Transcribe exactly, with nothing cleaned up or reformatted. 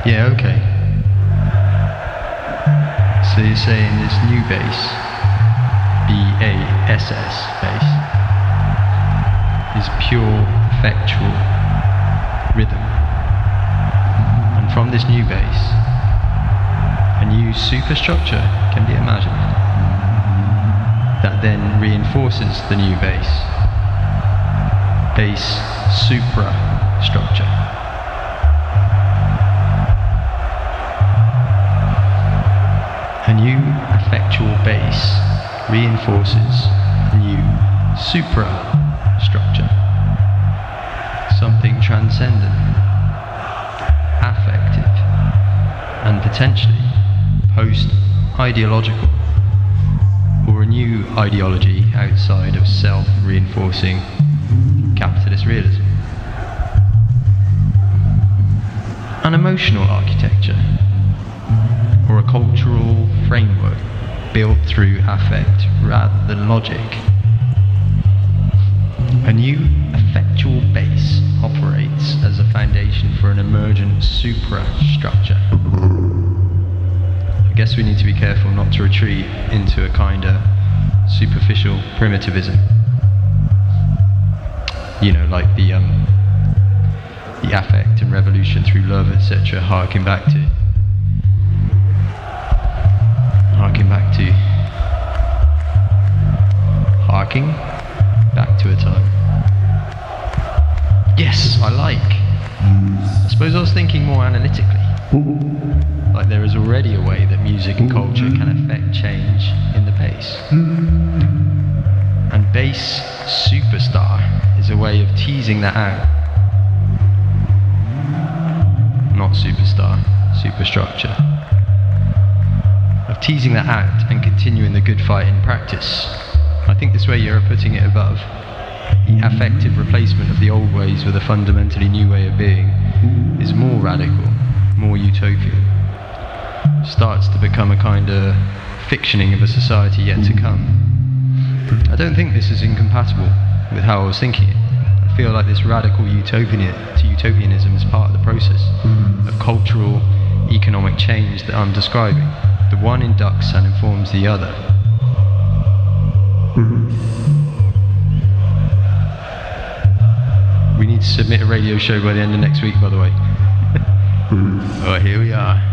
Yeah, okay. So you're saying this new bass, B A S S bass, is pure effectual rhythm. And from this new bass, a new superstructure can be imagined that then reinforces the new bass. Bass suprastructure. A new effectual bass reinforces new suprastructure. Something transcendent, affective, and potentially post-ideological, or a new ideology outside of self-reinforcing capitalist realism. An emotional architecture, or a cultural framework built through affect rather than logic. A new effectual bass operates as a foundation for an emergent suprastructure. I guess we need to be careful not to retreat into a kind of superficial primitivism. You know, like the um, the affect and revolution through love, et cetera, harking back to harking back to harking back to a time. Yes, I like. I suppose I was thinking more analytically. Like there is already a way that music and culture can affect change in the bass. And bass superstar is a way of teasing that out. Not superstar, superstructure. Of teasing that out and continuing the good fight in practice. I think this way you're putting it above the affective replacement of the old ways with a fundamentally new way of being is more radical, more utopian. Starts to become a kind of fictioning of a society yet to come. I don't think this is incompatible with how I was thinking it. I feel like this radical utopian to utopianism is part of the process of cultural, economic change that I'm describing. The one inducts and informs the other. We need to submit a radio show by the end of next week, by the way. Oh, here we are.